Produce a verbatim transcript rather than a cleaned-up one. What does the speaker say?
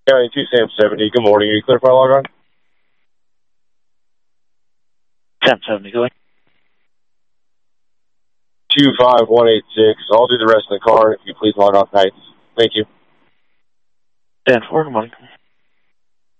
County two Sam seventy, good morning. Are you clear for log on? Sam seventy, going. two five one eight six. I'll do the rest of the car if you please log off nights. Thank you. Dan four, good morning.